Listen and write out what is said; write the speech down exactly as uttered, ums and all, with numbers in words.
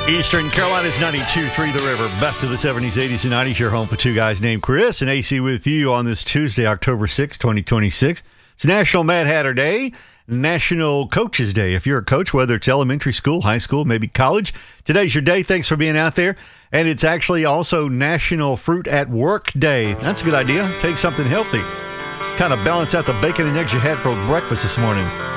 Eastern Carolina's ninety-two point three The River. Best of the seventies, eighties, and nineties. Your home for two guys named Chris and A C with you on this Tuesday, October sixth, twenty twenty-six. It's National Mad Hatter Day, National Coaches Day. If you're a coach, whether it's elementary school, high school, maybe college, today's your day. Thanks for being out there. And it's actually also National Fruit at Work Day. That's a good idea. Take something healthy. Kind of balance out the bacon and eggs you had for breakfast this morning.